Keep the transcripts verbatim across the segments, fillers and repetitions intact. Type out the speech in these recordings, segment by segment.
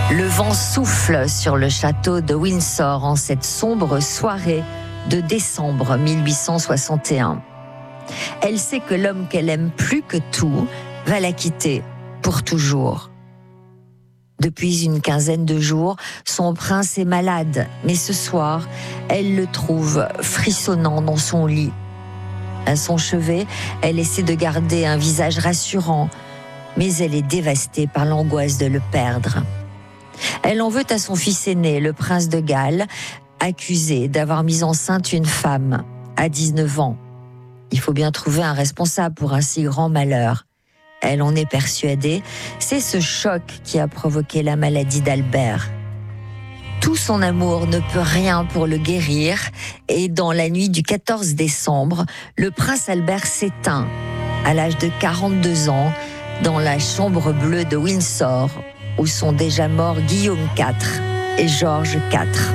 Le vent souffle sur le château de Windsor en cette sombre soirée de décembre mille huit cent soixante et un. Elle sait que l'homme qu'elle aime plus que tout va la quitter pour toujours. Depuis une quinzaine de jours, son prince est malade, mais ce soir, elle le trouve frissonnant dans son lit. À son chevet, elle essaie de garder un visage rassurant, mais elle est dévastée par l'angoisse de le perdre. Elle en veut à son fils aîné, le prince de Galles, accusé d'avoir mis enceinte une femme à dix-neuf ans. Il faut bien trouver un responsable pour un si grand malheur. Elle en est persuadée, c'est ce choc qui a provoqué la maladie d'Albert. Tout son amour ne peut rien pour le guérir et dans la nuit du quatorze décembre, le prince Albert s'éteint à l'âge de quarante-deux ans dans la chambre bleue de Windsor où sont déjà morts Guillaume quatre et Georges quatre.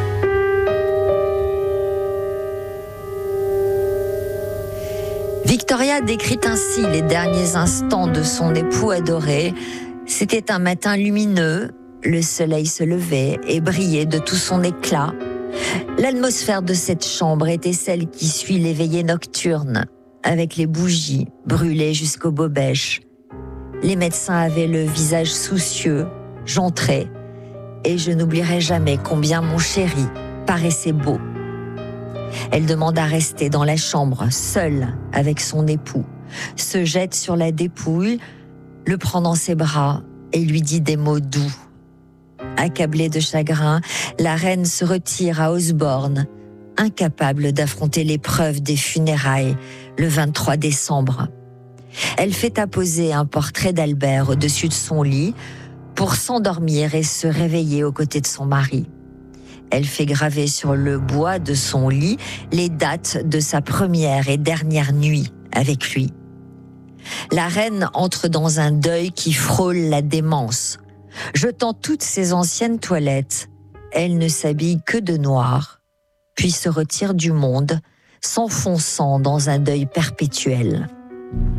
Victoria décrit ainsi les derniers instants de son époux adoré. C'était un matin lumineux, le soleil se levait et brillait de tout son éclat. L'atmosphère de cette chambre était celle qui suit les veillées nocturnes, avec les bougies brûlées jusqu'aux bobèches. Les médecins avaient le visage soucieux, j'entrais, et je n'oublierai jamais combien mon chéri paraissait beau. Elle demande à rester dans la chambre, seule avec son époux, se jette sur la dépouille, le prend dans ses bras et lui dit des mots doux. Accablée de chagrin, la reine se retire à Osborne, incapable d'affronter l'épreuve des funérailles le vingt-trois décembre. Elle fait apposer un portrait d'Albert au-dessus de son lit pour s'endormir et se réveiller aux côtés de son mari. Elle fait graver sur le bois de son lit les dates de sa première et dernière nuit avec lui. La reine entre dans un deuil qui frôle la démence. Jetant toutes ses anciennes toilettes, elle ne s'habille que de noir, puis se retire du monde, s'enfonçant dans un deuil perpétuel.